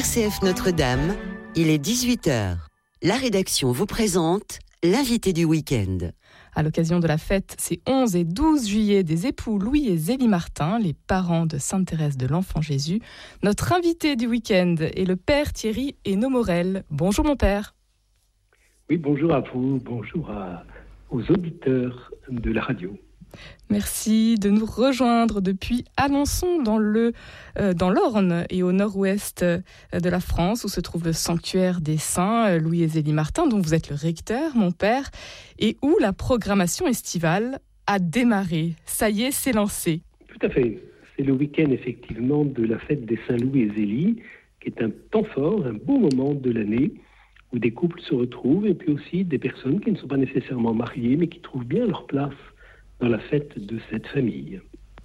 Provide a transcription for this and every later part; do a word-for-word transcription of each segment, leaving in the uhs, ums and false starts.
R C F Notre-Dame, il est dix-huit heures. La rédaction vous présente l'invité du week-end. À l'occasion de la fête, ces onze et douze juillet, des époux Louis et Zélie Martin, les parents de Sainte-Thérèse de l'Enfant Jésus, notre invité du week-end est le père Thierry Hainaut Morel. Bonjour mon père. Oui, bonjour à vous, bonjour à, aux auditeurs de la radio. Merci de nous rejoindre depuis Alençon dans, le, euh, dans l'Orne et au nord-ouest euh, de la France où se trouve le sanctuaire des saints euh, Louis et Zélie Martin dont vous êtes le recteur, mon père, et où la programmation estivale a démarré. Ça y est, c'est lancé. Tout à fait. C'est le week-end effectivement de la fête des saints Louis et Zélie qui est un temps fort, un beau moment de l'année où des couples se retrouvent et puis aussi des personnes qui ne sont pas nécessairement mariées mais qui trouvent bien leur place dans la fête de cette famille.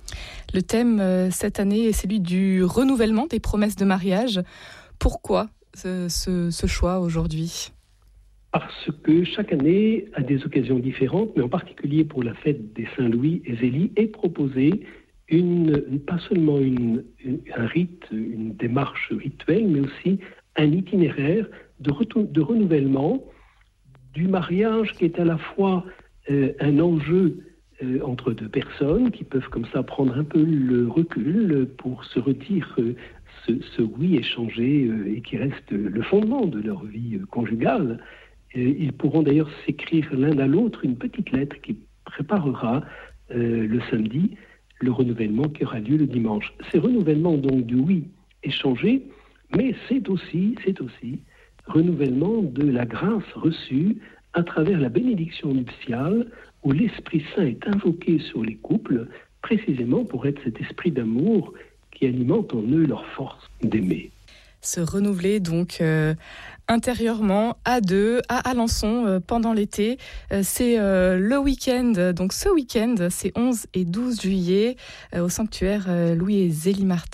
Le thème euh, cette année est celui du renouvellement des promesses de mariage. Pourquoi ce, ce, ce choix aujourd'hui ? Parce que chaque année, à des occasions différentes, mais en particulier pour la fête des saints Louis et Zélie, est proposée une, pas seulement une, une, un rite, une démarche rituelle, mais aussi un itinéraire de, retour, de renouvellement du mariage qui est à la fois euh, un enjeu Euh, entre deux personnes qui peuvent comme ça prendre un peu le recul pour se redire euh, ce, ce oui échangé euh, et qui reste le fondement de leur vie euh, conjugale. Et ils pourront d'ailleurs s'écrire l'un à l'autre une petite lettre qui préparera euh, le samedi le renouvellement qui aura lieu le dimanche. C'est renouvellement donc du oui échangé, mais c'est aussi, c'est aussi renouvellement de la grâce reçue à travers la bénédiction nuptiale où l'Esprit Saint est invoqué sur les couples, précisément pour être cet esprit d'amour qui alimente en eux leur force d'aimer. Se renouveler donc euh, intérieurement à deux, à Alençon euh, pendant l'été. Euh, c'est euh, le week-end, donc ce week-end, c'est onze et douze juillet, euh, au sanctuaire euh, Louis et Zélie Martin.